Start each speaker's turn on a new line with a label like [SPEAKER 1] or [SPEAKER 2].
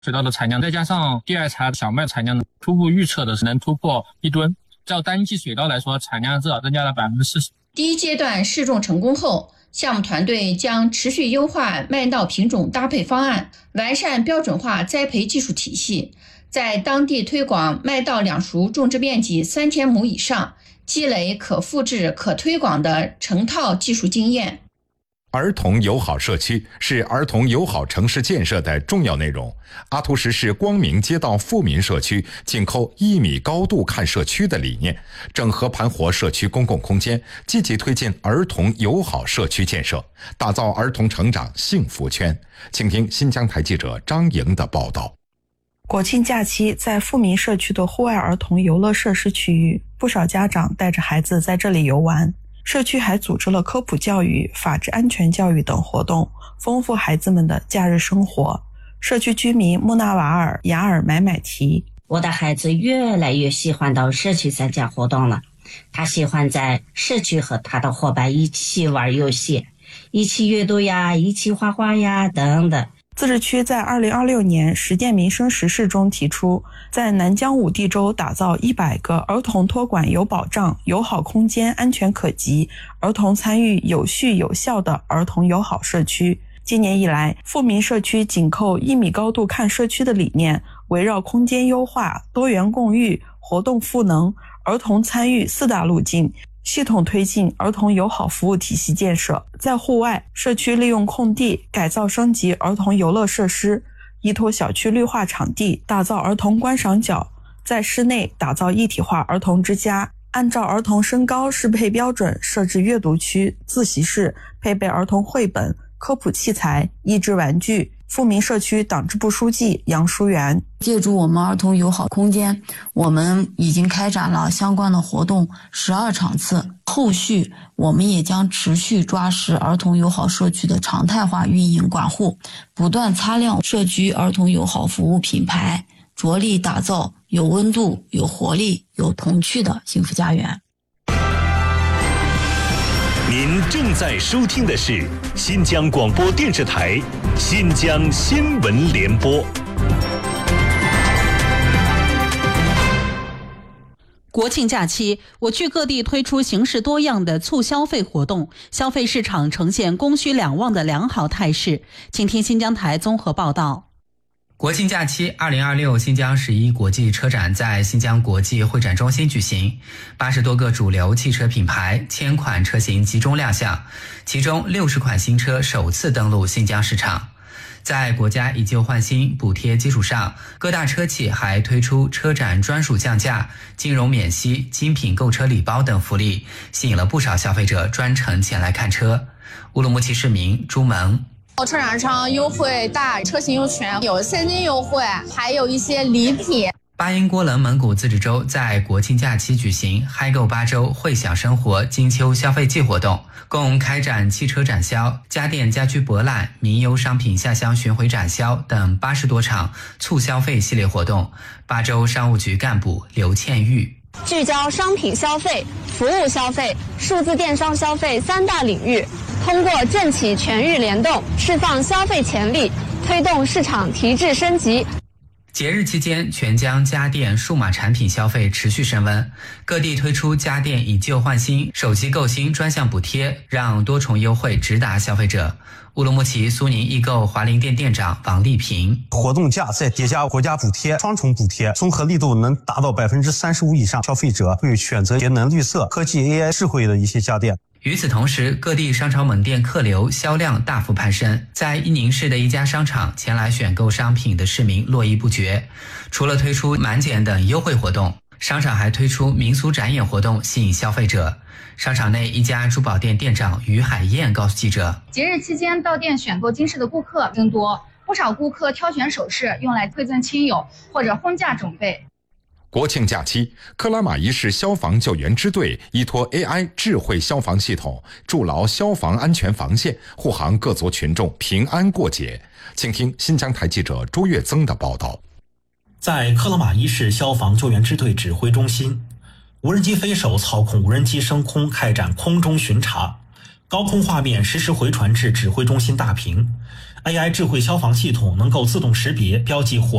[SPEAKER 1] 水稻的产量，再加上第二茬小麦产量，初步预测的是能突破1吨。照单季水稻来说，产量至少增加了40%。
[SPEAKER 2] 第一阶段试种成功后，项目团队将持续优化麦稻品种搭配方案，完善标准化栽培技术体系，在当地推广麦稻两熟种植面积3000亩以上，积累可复制、可推广的成套技术经验。
[SPEAKER 3] 儿童友好社区是儿童友好城市建设的重要内容。阿图什市光明街道富民社区紧扣1米高度看社区的理念，整合盘活社区公共空间，积极推进儿童友好社区建设，打造儿童成长幸福圈。请听新疆台记者张莹的报道。
[SPEAKER 4] 国庆假期，在富民社区的户外儿童游乐设施区域，不少家长带着孩子在这里游玩。社区还组织了科普教育、法治安全教育等活动，丰富孩子们的假日生活。社区居民穆纳瓦尔·雅尔买提：
[SPEAKER 5] 我的孩子越来越喜欢到社区参加活动了，他喜欢在社区和他的伙伴一起玩游戏，一起阅读呀，一起画画呀等等。
[SPEAKER 4] 自治区在2026年实践民生实事中提出，在南疆五地州打造100个儿童托管有保障、友好空间、安全可及、儿童参与有序有效的儿童友好社区。今年以来，富民社区紧扣1米高度看社区的理念，围绕空间优化、多元共育、活动赋能、儿童参与4大路径，系统推进儿童友好服务体系建设。在户外，社区利用空地改造升级儿童游乐设施，依托小区绿化场地打造儿童观赏角，在室内打造一体化儿童之家，按照儿童身高适配标准设置阅读区、自习室，配备儿童绘本、科普器材、益智玩具。富民社区党支部书记杨淑媛：
[SPEAKER 6] 借助我们儿童友好空间，我们已经开展了相关的活动12场次，后续我们也将持续抓实儿童友好社区的常态化运营管护，不断擦亮社区儿童友好服务品牌，着力打造有温度、有活力、有童趣的幸福家园。
[SPEAKER 7] 您正在收听的是新疆广播电视台新疆新闻联播。
[SPEAKER 8] 国庆假期，我区各地推出形式多样的促消费活动，消费市场呈现供需两旺的良好态势。请听新疆台综合报道。
[SPEAKER 9] 国庆假期，2026新疆11国际车展在新疆国际会展中心举行，80多个主流汽车品牌1000款车型集中亮相，其中60款新车首次登陆新疆市场。在国家以旧换新补贴基础上，各大车企还推出车展专属降价、金融免息、精品购车礼包等福利，吸引了不少消费者专程前来看车。乌鲁木齐市民朱萌：
[SPEAKER 10] 车展上优惠大，车型又全，有现金优惠，还有一些礼品。
[SPEAKER 9] 巴音郭楞蒙古自治州在国庆假期举行嗨购巴州惠享生活金秋消费季活动，共开展汽车展销、家电家居博览、民优商品下乡巡回展销等80多场促消费系列活动。巴州商务局干部刘倩玉：
[SPEAKER 11] 聚焦商品消费、服务消费、数字电商消费3大领域，通过政企全域联动，释放消费潜力，推动市场提质升级。
[SPEAKER 9] 节日期间，全疆家电数码产品消费持续升温，各地推出家电以旧换新、手机购新专项补贴，让多重优惠直达消费者。乌鲁木齐苏宁易购华林店店长王丽萍：
[SPEAKER 12] 活动价再叠加国家补贴，双重补贴，综合力度能达到35%以上，消费者会选择节能绿色、科技 AI 智慧的一些家电。
[SPEAKER 9] 与此同时，各地商超门店客流销量大幅攀升，在伊宁市的一家商场，前来选购商品的市民络绎不绝。除了推出满减等优惠活动，商场还推出民俗展演活动吸引消费者。商场内一家珠宝店店长于海燕告诉记者：
[SPEAKER 13] 节日期间到店选购金饰的顾客增多，不少顾客挑选首饰用来馈赠亲友或者婚嫁准备。
[SPEAKER 3] 国庆假期，克拉玛依市消防救援支队依托 AI 智慧消防系统，筑牢消防安全防线，护航各族群众平安过节。请听新疆台记者朱月增的报道。
[SPEAKER 14] 在克拉玛依市消防救援支队指挥中心，无人机飞手操控无人机升空开展空中巡查， 高空画面实时回传至指挥中心大屏。AI 智慧消防系统能够自动识别标记火